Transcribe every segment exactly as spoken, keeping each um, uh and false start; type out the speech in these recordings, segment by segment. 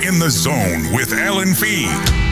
In the Zone with Alan Fee.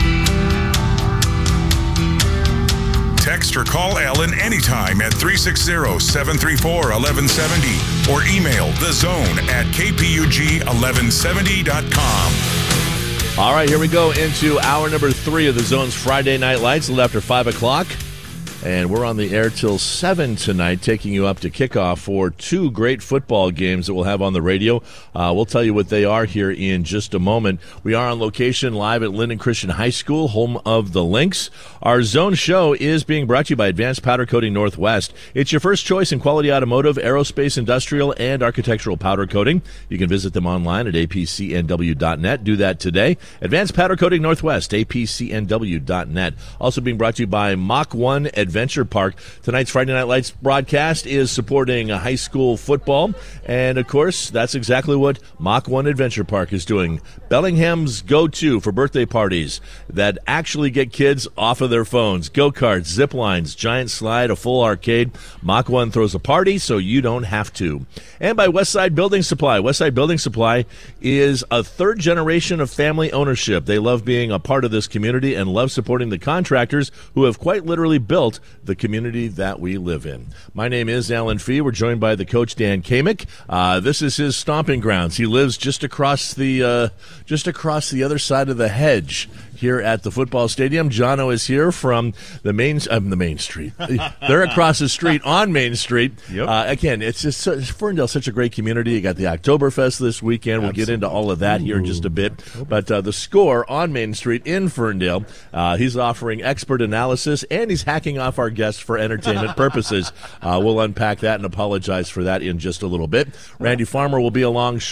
Text or call Alan anytime at three six zero, seven three four, one one seven zero or email thezone at k p u g eleven seventy dot com. All right, here we go into hour number three of the Zone's Friday Night Lights, a little after five o'clock. And we're on the air till seven tonight, taking you up to kickoff for two great football games that we'll have on the radio. Uh, we'll tell you what they are here in just a moment. We are on location live at Linden Christian High School, home of the Lynx. Our Zone show is being brought to you by Advanced Powder Coating Northwest. It's your first choice in quality automotive, aerospace, industrial, and architectural powder coating. You can visit them online at a p c n w dot net. Do that today. Advanced Powder Coating Northwest, a p c n w dot net. Also being brought to you by Mach one Adventure Park. Tonight's Friday Night Lights broadcast is supporting high school football, and of course, that's exactly what Mach one Adventure Park is doing. Bellingham's go-to for birthday parties that actually get kids off of their phones. Go-karts, zip lines, giant slide, a full arcade. Mach one throws a party so you don't have to. And by Westside Building Supply. Westside Building Supply is a third generation of family ownership. They love being a part of this community and love supporting the contractors who have quite literally built the community that we live in. My name is Alan Fee. We're joined by the coach, Dan Kamick. Uh, this is his stomping grounds. He lives just across the uh, just across the other side of the hedge here at the football stadium. Jono is here from the main um, the main street. They're across the street on Main Street. Yep. Uh, again, it's just so, Ferndale's such a great community. You got the Oktoberfest this weekend. We'll Absolutely. get into all of that here in just a bit. But uh, the Score on Main Street in Ferndale, uh, he's offering expert analysis, and he's hacking off our guests for entertainment purposes. Uh, we'll unpack that and apologize for that in just a little bit. Randy Farmer will be along